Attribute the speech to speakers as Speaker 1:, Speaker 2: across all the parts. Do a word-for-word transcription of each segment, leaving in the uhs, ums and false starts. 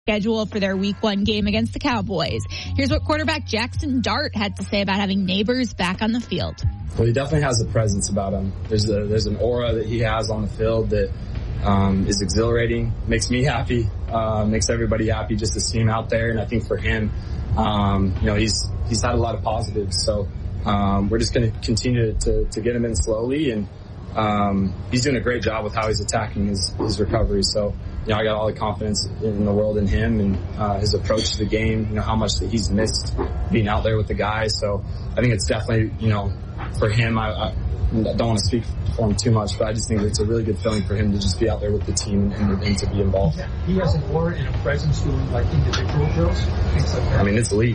Speaker 1: schedule for their week one game against the Cowboys. Here's what quarterback Jackson Dart had to say about having Neighbors back on the field.
Speaker 2: Well, he definitely has a presence about him. There's a, there's an aura that he has on the field that um, is exhilarating, makes me happy, uh, makes everybody happy just to see him out there. And I think for him, um, you know, he's he's had a lot of positives. So um, we're just going to continue to, to get him in slowly, and um, he's doing a great job with how he's attacking his, his recovery. So, you know, I got all the confidence in the world in him and uh, his approach to the game, you know, how much that he's missed being out there with the guys. So I think it's definitely, you know, for him, I, I don't want to speak for him too much, but I just think it's a really good feeling for him to just be out there with the team and, and to be involved.
Speaker 3: He has an aura and a presence doing like individual drills, things like that.
Speaker 2: I mean, it's elite.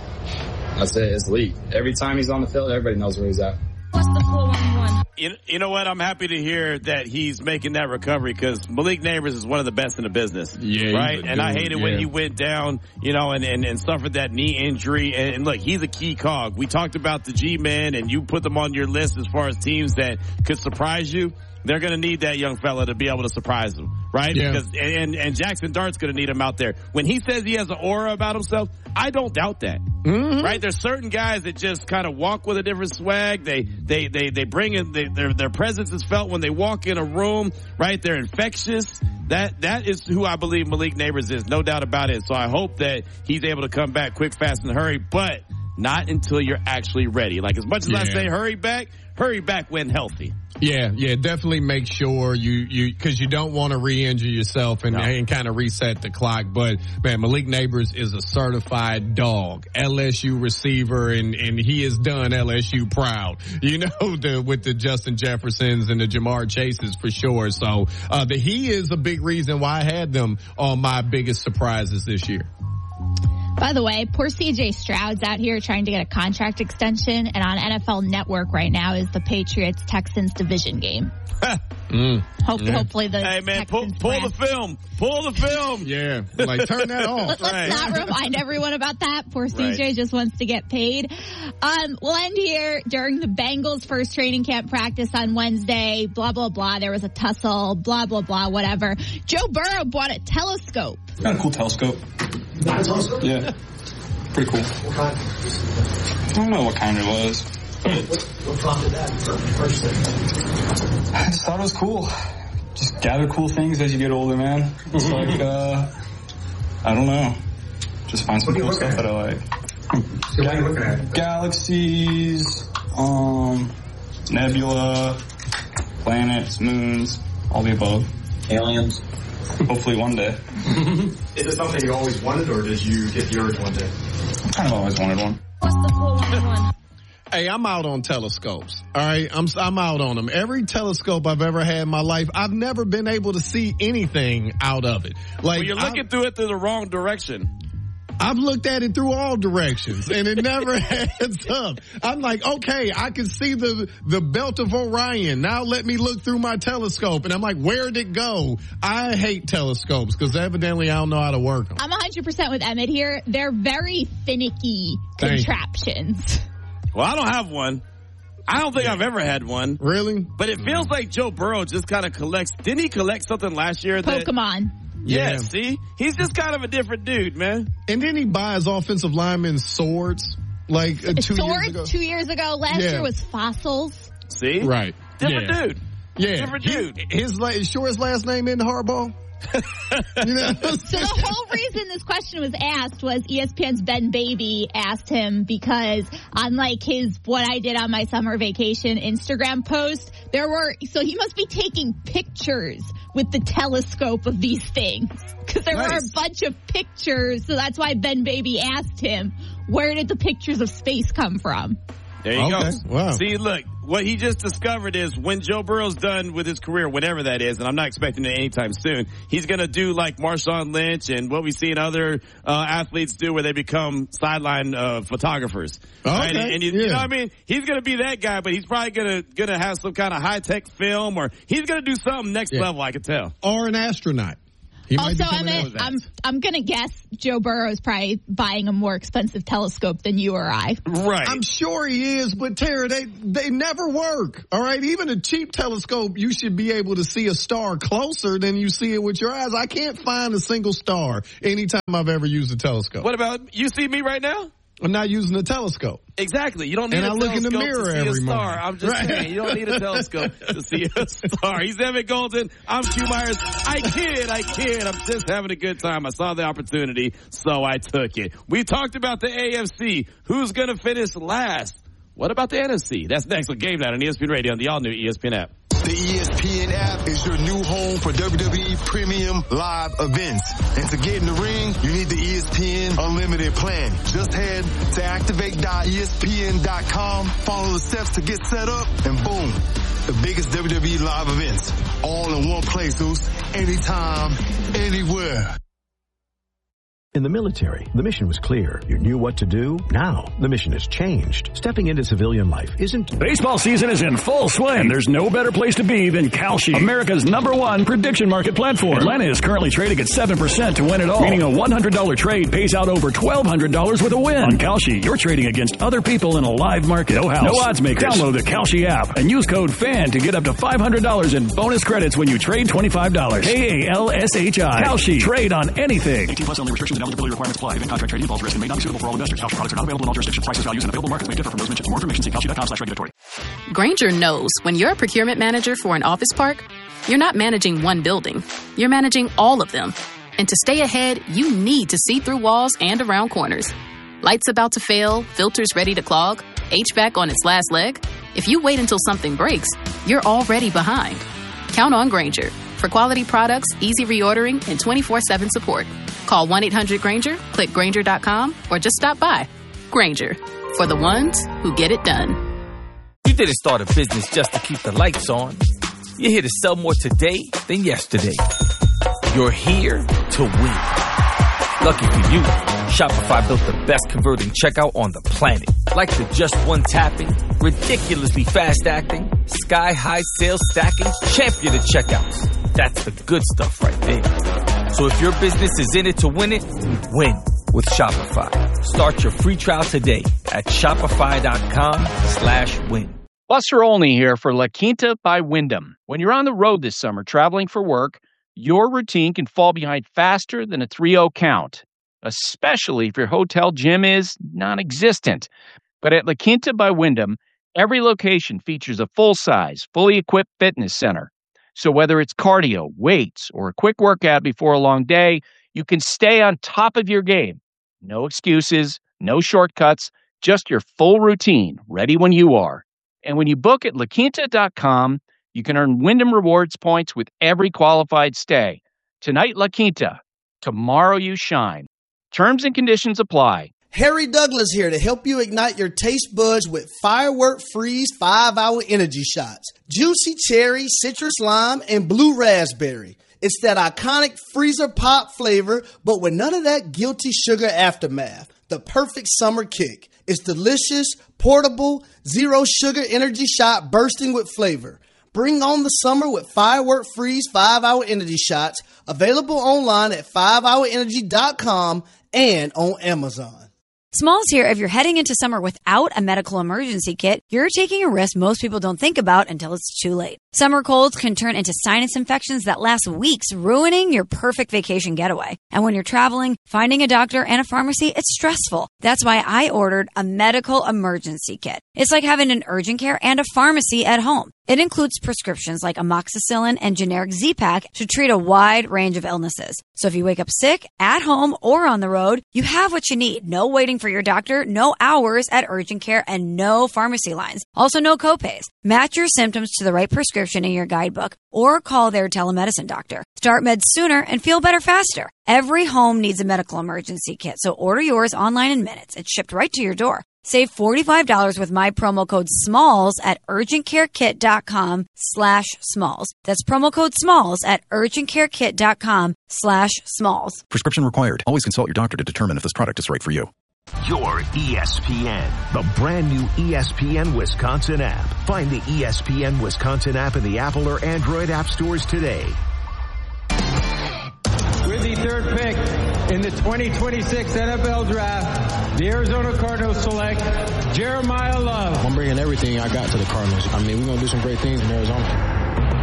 Speaker 2: That's it. It's elite. Every time he's on the field, everybody knows where he's at.
Speaker 4: What's the four one one?
Speaker 5: You, you know what? I'm happy to hear that he's making that recovery because Malik Neighbors is one of the best in the business.
Speaker 6: Yeah,
Speaker 5: right? And
Speaker 6: dude,
Speaker 5: I hated
Speaker 6: yeah.
Speaker 5: when he went down, you know, and, and, and suffered that knee injury. And, and look, he's a key cog. We talked about the G-men, and you put them on your list as far as teams that could surprise you. They're going to need that young fella to be able to surprise them, right?
Speaker 6: Yeah.
Speaker 5: Because and and Jackson Dart's going to need him out there. When he says he has an aura about himself, I don't doubt that,
Speaker 6: mm-hmm.
Speaker 5: right? There's certain guys that just kind of walk with a different swag. They they they they bring in they, their their presence is felt when they walk in a room, right? They're infectious. That that is who I believe Malik Neighbors is, no doubt about it. So I hope that he's able to come back quick, fast, and hurry, but not until you're actually ready. Like as much as
Speaker 6: yeah.
Speaker 5: I say hurry back, hurry back when healthy.
Speaker 6: Yeah, yeah, definitely make sure you, you, cause you don't want to re-injure yourself and,
Speaker 5: no.
Speaker 6: and kind of reset the clock. But man, Malik Neighbors is a certified dog, L S U receiver, and, and he has done L S U proud, you know, the, with the Justin Jeffersons and the Jamar Chases for sure. So, uh, the, he is a big reason why I had them on my biggest surprises this year.
Speaker 1: By the way, poor C J Stroud's out here trying to get a contract extension, and on N F L Network right now is the Patriots-Texans division game.
Speaker 6: mm.
Speaker 1: Hope,
Speaker 6: yeah.
Speaker 1: Hopefully the
Speaker 5: Hey, man, pull,
Speaker 1: Texans
Speaker 5: pull
Speaker 1: win.
Speaker 5: the film. Pull the film.
Speaker 6: Yeah, like turn that off.
Speaker 1: Let's
Speaker 5: Right.
Speaker 1: not remind everyone about that. Poor C J
Speaker 5: Right.
Speaker 1: just wants to get paid. Um, we'll end here during the Bengals' first training camp practice on Wednesday. Blah, blah, blah. There was a tussle. Blah, blah, blah, whatever. Joe Burrow bought a telescope.
Speaker 7: Got a cool telescope.
Speaker 3: Got a telescope?
Speaker 7: Yeah. Pretty cool.
Speaker 3: What kind?
Speaker 7: I don't know what kind it was.
Speaker 3: What, what prompted that first thing?
Speaker 7: I just thought it was cool. Just gather cool things as you get older, man. It's like, uh, I don't know. Just find some cool stuff that I like.
Speaker 3: So what are you looking at?
Speaker 7: Galaxies, um, nebula, planets, moons, all the above.
Speaker 8: Aliens.
Speaker 7: Hopefully one day.
Speaker 3: Is it something you always wanted, or did you get the urge one day?
Speaker 7: I kind of always wanted one.
Speaker 4: What's the four one one?
Speaker 6: Hey, I'm out on telescopes. All right, I'm I'm out on them. Every telescope I've ever had in my life, I've never been able to see anything out of it. Like
Speaker 5: Well, you're looking
Speaker 6: I've,
Speaker 5: through it through the wrong direction.
Speaker 6: I've looked at it through all directions, and it never adds up. I'm like, okay, I can see the the belt of Orion. Now let me look through my telescope, and I'm like, where'd it go? I hate telescopes because evidently I don't know how to work them.
Speaker 1: I'm one hundred percent with Emmett here. They're very finicky
Speaker 6: Thank you.
Speaker 1: contraptions.
Speaker 5: Well, I don't have one. I don't think I've ever had one.
Speaker 6: Really?
Speaker 5: But it feels like Joe Burrow just kind of collects. Didn't he collect something last year? That,
Speaker 1: Pokemon.
Speaker 5: yeah,
Speaker 6: Yeah.
Speaker 5: see? He's just kind of a different dude, man.
Speaker 6: And then he buys offensive linemen swords like uh, two
Speaker 1: Swords
Speaker 6: years ago.
Speaker 1: two years ago. Last
Speaker 6: Yeah.
Speaker 1: year was fossils.
Speaker 5: See?
Speaker 6: Right.
Speaker 5: Different
Speaker 6: yeah.
Speaker 5: dude.
Speaker 6: Yeah.
Speaker 5: Different
Speaker 6: He-
Speaker 5: dude.
Speaker 6: His, la- sure his last name in Harbaugh? You know?
Speaker 1: So the whole reason this question was asked was E S P N's Ben Baby asked him because on like his What I Did on My Summer Vacation Instagram post, there were, so he must be taking pictures with the telescope of these things because there
Speaker 5: Nice.
Speaker 1: were a bunch of pictures. So that's why Ben Baby asked him, where did the pictures of space come from?
Speaker 5: There you
Speaker 6: Okay.
Speaker 5: go.
Speaker 6: Wow.
Speaker 5: See, look, what he just discovered is when Joe Burrow's done with his career, whatever that is, and I'm not expecting it anytime soon, he's going to do like Marshawn Lynch and what we see in other uh, athletes do where they become sideline uh, photographers.
Speaker 6: Okay.
Speaker 5: Right? And, and you,
Speaker 6: Yeah.
Speaker 5: you know what I mean? He's going to be that guy, but he's probably going to going to have some kind of high-tech film, or he's going to do something next
Speaker 6: Yeah.
Speaker 5: level, I can tell.
Speaker 6: Or an astronaut. He might
Speaker 1: Also,
Speaker 6: be
Speaker 1: I'm
Speaker 6: coming out
Speaker 1: gonna,
Speaker 6: with that.
Speaker 1: I'm I'm gonna guess Joe Burrow is probably buying a more expensive telescope than you or I.
Speaker 5: Right.
Speaker 6: I'm sure he is, but Tara, they they never work. All right, even a cheap telescope, you should be able to see a star closer than you see it with your eyes. I can't find a single star anytime I've ever used a telescope.
Speaker 5: What about, you see me right now?
Speaker 6: I'm not using a telescope.
Speaker 5: Exactly. You don't need
Speaker 6: And
Speaker 5: a
Speaker 6: I look in
Speaker 5: telescope
Speaker 6: the mirror
Speaker 5: to see
Speaker 6: every
Speaker 5: a star.
Speaker 6: morning.
Speaker 5: I'm just
Speaker 6: Right.
Speaker 5: saying, you don't need a telescope to see a star. He's Evan Golden. I'm Q Myers. I kid, I kid. I'm just having a good time. I saw the opportunity, so I took it. We talked about the A F C. Who's going to finish last? What about the N F C? That's next with Game Night on E S P N Radio on the all-new E S P N app.
Speaker 8: The E S P N app is your new home for W W E Premium Live events. And to get in the ring, you need the E S P N Unlimited plan. Just head to activate dot E S P N dot com, follow the steps to get set up, and boom, the biggest W W E live events. All in one place, Zeus. Anytime, anywhere.
Speaker 9: In the military, the mission was clear. You knew what to do. Now, the mission has changed. Stepping into civilian life isn't...
Speaker 10: Baseball season is in full swing, and there's no better place to be than Kalshi, America's number one prediction market platform. Atlanta is currently trading at seven percent to win it all, meaning a one hundred dollars trade pays out over twelve hundred dollars with a win. On Kalshi, you're trading against other people in a live market. No house, no odds makers. Download the Kalshi app and use code FAN to get up to five hundred dollars in bonus credits when you trade twenty-five dollars. K A L S H I. Kalshi. Trade on anything. eighteen plus only. Restrictions and eligibility requirements apply. Event contract trading involves risk and may not be suitable for all investors. Kalshi products are not available in all jurisdictions. Prices, values, and available markets may differ from those mentioned. For more information, see kalshi dot com slash regulatory.
Speaker 11: Grainger knows when you're a procurement manager for an office park, you're not managing one building. You're managing all of them. And to stay ahead, you need to see through walls and around corners. Lights about to fail, filters ready to clog, H V A C on its last leg. If you wait until something breaks, you're already behind. Count on Grainger for quality products, easy reordering, and twenty-four seven support. Call one eight hundred Grainger, click Grainger dot com, or just stop by. Grainger, for the ones who get it done.
Speaker 12: You didn't start a business just to keep the lights on. You're here to sell more today than yesterday. You're here to win. Lucky for you, Shopify built the best converting checkout on the planet. Like the just one tapping, ridiculously fast acting, sky high sales stacking, champion of checkouts. That's the good stuff right there. So if your business is in it to win it, win with Shopify. Start your free trial today at shopify.com slash win.
Speaker 13: Buster Olney here for La Quinta by Wyndham. When you're on the road this summer traveling for work, your routine can fall behind faster than a three oh count, especially if your hotel gym is non-existent. But at La Quinta by Wyndham, every location features a full-size, fully equipped fitness center. So whether it's cardio, weights, or a quick workout before a long day, you can stay on top of your game. No excuses, no shortcuts, just your full routine, ready when you are. And when you book at La Quinta dot com, you can earn Wyndham Rewards points with every qualified stay. Tonight, La Quinta. Tomorrow, you shine. Terms and conditions apply.
Speaker 14: Harry Douglas here to help you ignite your taste buds with Firework Freeze five hour Energy Shots. Juicy cherry, citrus lime, and blue raspberry. It's that iconic freezer pop flavor, but with none of that guilty sugar aftermath. The perfect summer kick. It's delicious, portable, zero sugar energy shot bursting with flavor. Bring on the summer with Firework Freeze five hour Energy Shots. Available online at five hour energy dot com and on Amazon.
Speaker 15: Smalls here. If you're heading into summer without a medical emergency kit, you're taking a risk most people don't think about until it's too late. Summer colds can turn into sinus infections that last weeks, ruining your perfect vacation getaway. And when you're traveling, finding a doctor and a pharmacy, it's stressful. That's why I ordered a medical emergency kit. It's like having an urgent care and a pharmacy at home. It includes prescriptions like amoxicillin and generic Z-Pak to treat a wide range of illnesses. So if you wake up sick, at home, or on the road, you have what you need. No waiting for your doctor, no hours at urgent care, and no pharmacy lines. Also, no copays. Match your symptoms to the right prescription in your guidebook or call their telemedicine doctor. Start meds sooner and feel better faster. Every home needs a medical emergency kit, so order yours online in minutes. It's shipped right to your door. Save forty-five dollars with my promo code SMALLS at urgentcarekit.com slash SMALLS. That's promo code SMALLS at urgentcarekit.com slash SMALLS.
Speaker 16: Prescription required. Always consult your doctor to determine if this product is right for you.
Speaker 9: Your E S P N, the brand new E S P N Wisconsin app. Find the E S P N Wisconsin app in the Apple or Android app stores today.
Speaker 17: with the third pick in the twenty twenty-six N F L Draft, the Arizona Cardinals select Jeremiah Love.
Speaker 18: I'm bringing everything I got to the Cardinals. I mean, we're going to do some great things in Arizona.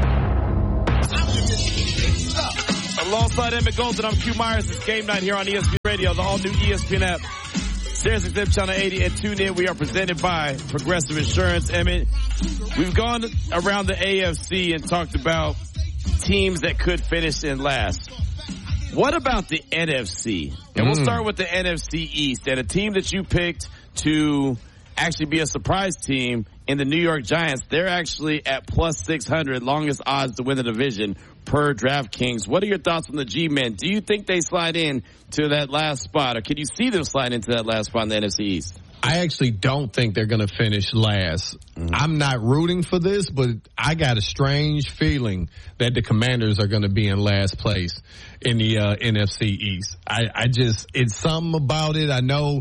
Speaker 5: Alongside Emmett Golden, I'm Q Myers. It's game night here on E S P N Radio, the all-new E S P N app. Sirius X M Channel eighty and tune in. We are presented by Progressive Insurance. Emmett, we've gone around the A F C and talked about teams that could finish in last. What about the N F C? And mm. we'll start with the N F C East. And a team that you picked to actually be a surprise team in the New York Giants, they're actually at plus six hundred, longest odds to win the division per DraftKings. What are your thoughts on the G-Men? Do you think they slide in to that last spot, or can you see them slide into that last spot in the N F C East?
Speaker 6: I actually don't think they're going to finish last. Mm-hmm. I'm not rooting for this, but I got a strange feeling that the Commanders are going to be in last place in the uh, N F C East. I, I just, it's something about it. I know,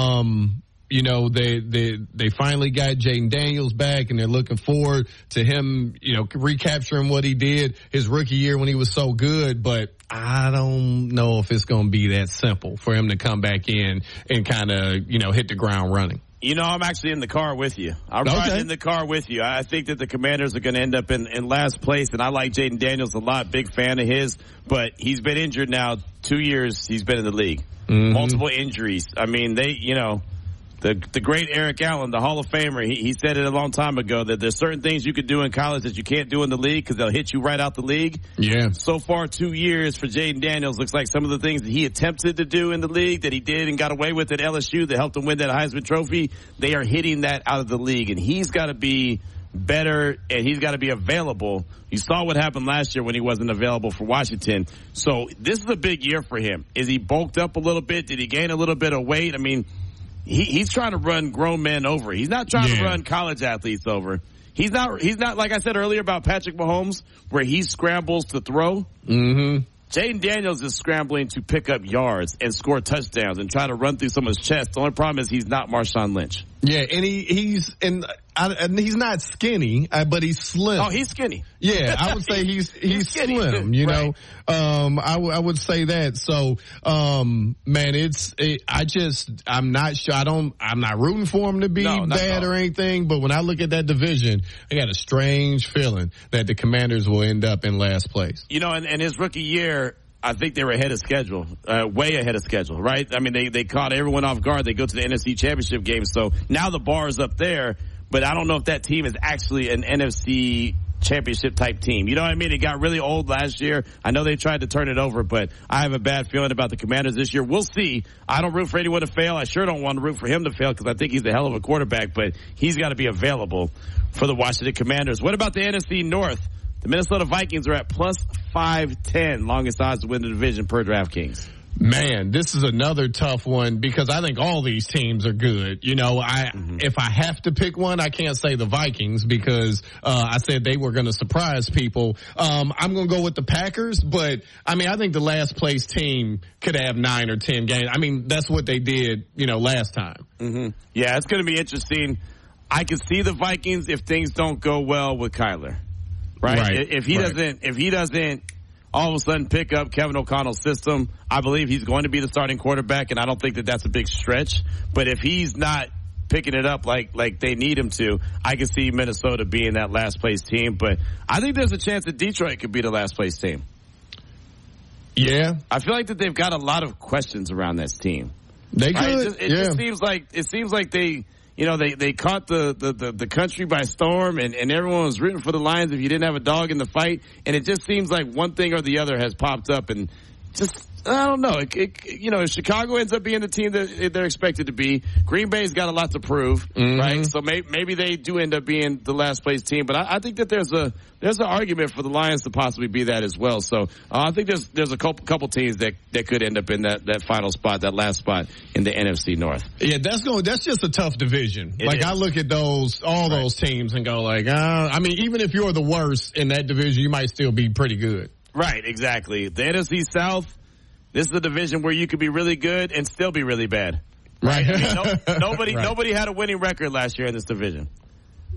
Speaker 6: um, you know, they, they, they finally got Jaden Daniels back, and they're looking forward to him, you know, recapturing what he did his rookie year when he was so good. But I don't know if it's going to be that simple for him to come back in and kind of, you know, hit the ground running.
Speaker 5: You know, I'm actually in the car with you. I'm okay. riding in the car with you. I think that the Commanders are going to end up in, in last place, and I like Jaden Daniels a lot, big fan of his, but he's been injured now two years he's been in the league. Mm-hmm. Multiple injuries. I mean, they, you know, The the great Eric Allen, the Hall of Famer, he, he said it a long time ago that there's certain things you could do in college that you can't do in the league because they'll hit you right out the league.
Speaker 6: Yeah.
Speaker 5: So far, two years for Jaden Daniels looks like some of the things that he attempted to do in the league that he did and got away with at L S U that helped him win that Heisman Trophy, they are hitting that out of the league. And he's got to be better, and he's got to be available. You saw what happened last year when he wasn't available for Washington. So this is a big year for him. Is he bulked up a little bit? Did he gain a little bit of weight? I mean, He, he's trying to run grown men over. He's not trying yeah. to run college athletes over. He's not, he's not, like I said earlier about Patrick Mahomes, where he scrambles to throw.
Speaker 6: Mm-hmm.
Speaker 5: Jaden Daniels is scrambling to pick up yards and score touchdowns and try to run through someone's chest. The only problem is he's not Marshawn Lynch.
Speaker 6: Yeah, and he, he's and, I, and he's not skinny, uh, but he's slim.
Speaker 5: Oh, he's skinny.
Speaker 6: Yeah, I would say he's he's, he's slim. You right. know, um, I, w- I would say that. So, um, man, it's it, I just I'm not sure. I don't. I'm not rooting for him to be no, bad or anything. But when I look at that division, I got a strange feeling that the Commanders will end up in last place.
Speaker 5: You know, and, and his rookie year, I think they were ahead of schedule, uh, way ahead of schedule, right? I mean, they, they caught everyone off guard. They go to the N F C Championship game. So now the bar is up there, but I don't know if that team is actually an N F C Championship type team. You know what I mean? It got really old last year. I know they tried to turn it over, but I have a bad feeling about the Commanders this year. We'll see. I don't root for anyone to fail. I sure don't want to root for him to fail because I think he's a hell of a quarterback, but he's got to be available for the Washington Commanders. What about the N F C North? The Minnesota Vikings are at plus five ten, longest odds to win the division per DraftKings.
Speaker 6: Man, this is another tough one because I think all these teams are good. You know, I mm-hmm. if I have to pick one, I can't say the Vikings because uh, I said they were going to surprise people. Um, I'm going to go with the Packers, but I mean, I think the last place team could have nine or ten games. I mean, that's what they did, you know, last time.
Speaker 5: Mm-hmm. Yeah, it's going to be interesting. I can see the Vikings if things don't go well with Kyler. Right? right? If he right. doesn't, if he doesn't all of a sudden pick up Kevin O'Connell's system, I believe he's going to be the starting quarterback, and I don't think that that's a big stretch. But if he's not picking it up like like they need him to, I can see Minnesota being that last place team. But I think there's a chance that Detroit could be the last place team.
Speaker 6: Yeah,
Speaker 5: I feel like that they've got a lot of questions around this team.
Speaker 6: They could.
Speaker 5: Right? It, just, it
Speaker 6: yeah.
Speaker 5: just seems like it seems like they. You know, they, they caught the, the, the, the country by storm, and, and everyone was rooting for the Lions if you didn't have a dog in the fight. And it just seems like one thing or the other has popped up, and just, I don't know. It, it, you know, Chicago ends up being the team that they're expected to be. Green Bay's got a lot to prove, mm-hmm. right? So may, maybe they do end up being the last place team. But I, I think that there's a there's an argument for the Lions to possibly be that as well. So uh, I think there's there's a couple, couple teams that, that could end up in that, that final spot, that last spot in the N F C North.
Speaker 6: Yeah, that's going. That's just a tough division. It like is. I look at those all right. those teams and go like, uh, I mean, even if you're the worst in that division, you might still be pretty good.
Speaker 5: Right, exactly. The N F C South. This is a division where you could be really good and still be really bad.
Speaker 6: Right.
Speaker 5: I mean, no, nobody right. nobody had a winning record last year in this division.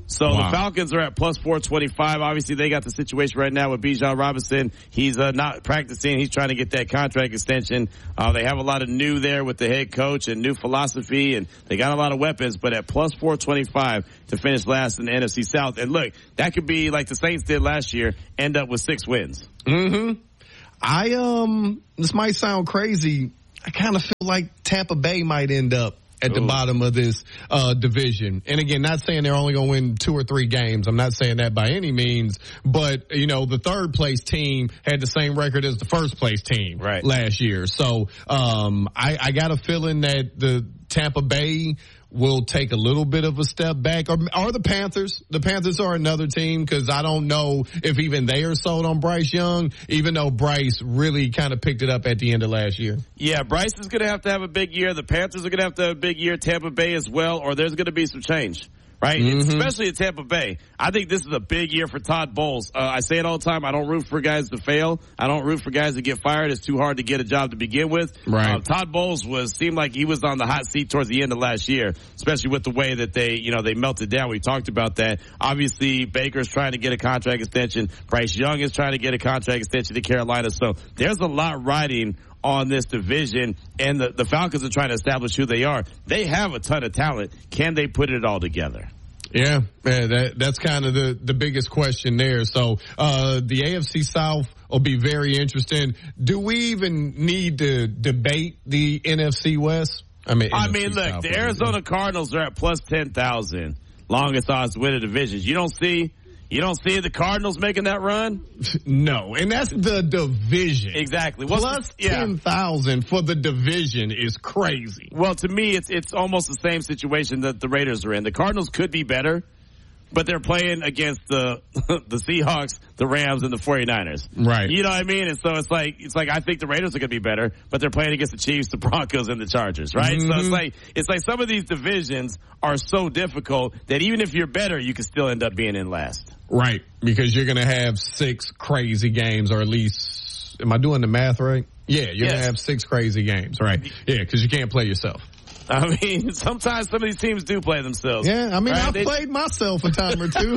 Speaker 5: So
Speaker 6: wow.
Speaker 5: the Falcons are at plus four twenty-five. Obviously, they got the situation right now with Bijan Robinson. He's uh, not practicing. He's trying to get that contract extension. Uh, they have a lot of new there with the head coach and new philosophy, and they got a lot of weapons. But at plus four twenty-five to finish last in the N F C South. And look, that could be like the Saints did last year, end up with six wins.
Speaker 6: Mm-hmm. I, um, this might sound crazy. I kind of feel like Tampa Bay might end up at the Ooh. bottom of this uh, division. And again, not saying they're only going to win two or three games. I'm not saying that by any means. But, you know, the third place team had the same record as the first place team
Speaker 5: right.
Speaker 6: last year. So um, I, I got a feeling that the Tampa Bay will take a little bit of a step back, or, or the Panthers. The Panthers are another team because I don't know if even they are sold on Bryce Young, even though Bryce really kind of picked it up at the end of last year.
Speaker 5: Yeah, Bryce is going to have to have a big year. The Panthers are going to have to have a big year. Tampa Bay as well, or there's going to be some change. Right? Mm-hmm. Especially at Tampa Bay. I think this is a big year for Todd Bowles. Uh, I say it all the time. I don't root for guys to fail. I don't root for guys to get fired. It's too hard to get a job to begin with.
Speaker 6: Right.
Speaker 5: Uh, Todd Bowles was, seemed like he was on the hot seat towards the end of last year, especially with the way that they, you know, they melted down. We talked about that. Obviously, Baker's trying to get a contract extension. Bryce Young is trying to get a contract extension to Carolina. So there's a lot riding on this division, and the, the Falcons are trying to establish who they are. They have a ton of talent. Can they put it all together?
Speaker 6: Yeah, man, that, that's kind of the, the biggest question there. So uh, the A F C South will be very interesting. Do we even need to debate the N F C West? I mean,
Speaker 5: I
Speaker 6: N F C
Speaker 5: mean, look,
Speaker 6: South,
Speaker 5: the Arizona Cardinals are at plus ten thousand, longest odds to win the divisions. You don't see... You don't see the Cardinals making that run?
Speaker 6: No, and that's the division.
Speaker 5: Exactly.
Speaker 6: Plus
Speaker 5: yeah.
Speaker 6: ten thousand for the division is crazy.
Speaker 5: Well, to me, it's it's almost the same situation that the Raiders are in. The Cardinals could be better, but they're playing against the the Seahawks, the Rams, and the 49ers.
Speaker 6: Right.
Speaker 5: You know what I mean? And so it's like it's like I think the Raiders are going to be better, but they're playing against the Chiefs, the Broncos, and the Chargers, right? Mm-hmm. So it's like it's like some of these divisions are so difficult that even if you're better, you can still end up being in last.
Speaker 6: Right, because you're going to have six crazy games, or at least, am I doing the math right? Yeah, you're yes. going to have six crazy games, right? Yeah, because you can't play yourself.
Speaker 5: I mean, sometimes some of these teams do play themselves.
Speaker 6: Yeah, I mean,
Speaker 5: right?
Speaker 6: I've
Speaker 5: they,
Speaker 6: played myself a time or two.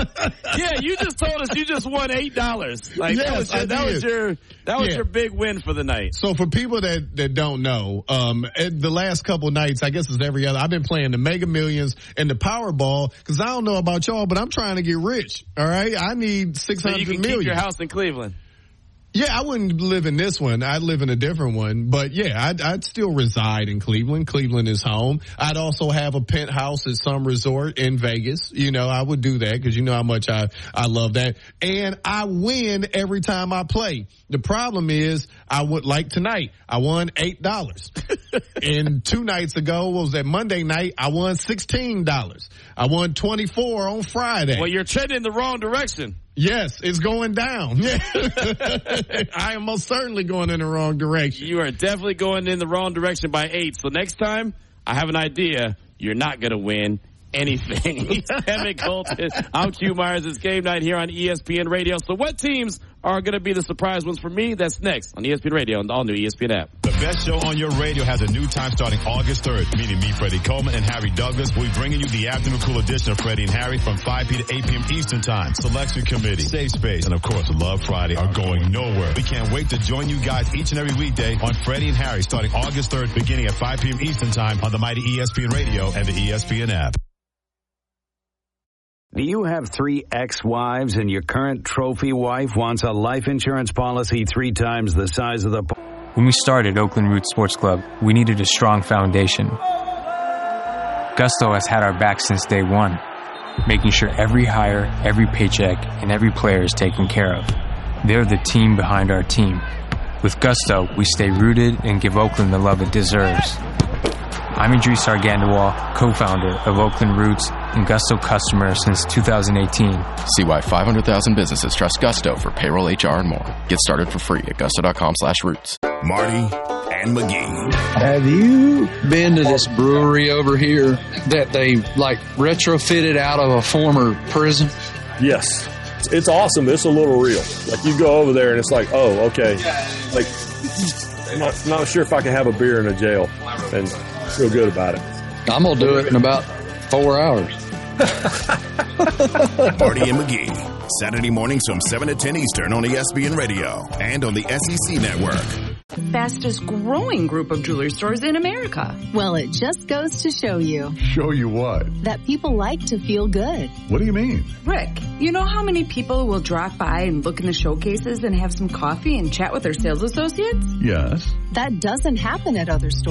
Speaker 5: Yeah, you just told us you just won eight dollars. Like
Speaker 6: yes,
Speaker 5: that was your,
Speaker 6: I
Speaker 5: that
Speaker 6: did.
Speaker 5: was your that was
Speaker 6: yeah.
Speaker 5: your big win for the night.
Speaker 6: So for people that that don't know, um, the last couple of nights, I guess it's every other. I've been playing the Mega Millions and the Powerball because I don't know about y'all, but I'm trying to get rich. All right, I need six hundred
Speaker 5: so you can
Speaker 6: million.
Speaker 5: Keep your house in Cleveland.
Speaker 6: Yeah, I wouldn't live in this one. I'd live in a different one. But yeah, I'd, I'd still reside in Cleveland. Cleveland is home. I'd also have a penthouse at some resort in Vegas. You know, I would do that because you know how much I, I love that. And I win every time I play. The problem is I would, like tonight, I won eight dollars. And two nights ago, what was that, Monday night, I won sixteen dollars. I won twenty-four on Friday.
Speaker 5: Well, you're trending in the wrong direction.
Speaker 6: Yes, it's going down. I am most certainly going in the wrong direction.
Speaker 5: You are definitely going in the wrong direction by eight. So next time, I have an idea. You're not going to win anything. He's Kevin Colton. I'm Q Myers. It's game night here on E S P N Radio. So what teams are going to be the surprise ones for me? That's next on E S P N Radio and the all-new E S P N app.
Speaker 19: The best show on your radio has a new time starting August third. Meeting me, Freddie Coleman, and Harry Douglas. We'll be bringing you the afternoon cool edition of Freddie and Harry from five p.m. to eight p.m. Eastern Time. Selection Committee, Safe Space, and of course, Love Friday are going nowhere. We can't wait to join you guys each and every weekday on Freddie and Harry starting August third, beginning at five p.m. Eastern Time on the mighty E S P N Radio and the E S P N app.
Speaker 20: Do you have three ex-wives and your current trophy wife wants a life insurance policy three times the size of the... Po-
Speaker 21: when we started Oakland Roots Sports Club, we needed a strong foundation. Gusto has had our back since day one, making sure every hire, every paycheck, and every player is taken care of. They're the team behind our team. With Gusto, we stay rooted and give Oakland the love it deserves. I'm Idris Argandawal, co-founder of Oakland Roots and Gusto customer since two thousand eighteen.
Speaker 22: See why five hundred thousand businesses trust Gusto for payroll, H R, and more. Get started for free at gusto.com slash roots.
Speaker 19: Marty and McGee.
Speaker 23: Have you been to this brewery over here that they like retrofitted out of a former prison?
Speaker 24: Yes. It's awesome. It's a little real. Like you go over there and it's like, oh, okay. Like, I'm not, not sure if I can have a beer in a jail and feel good about it.
Speaker 23: I'm going to do it in about four hours.
Speaker 2: Marty and McGee, Saturday mornings from seven to ten Eastern on E S P N Radio and on the S E C Network.
Speaker 3: Fastest growing group of jewelry stores in America.
Speaker 4: Well, it just goes to show you.
Speaker 7: Show you what?
Speaker 4: That people like to feel good.
Speaker 7: What do you mean?
Speaker 3: Rick, you know how many people will drop by and look in the showcases and have some coffee and chat with their sales associates?
Speaker 7: Yes.
Speaker 4: That doesn't happen at other stores.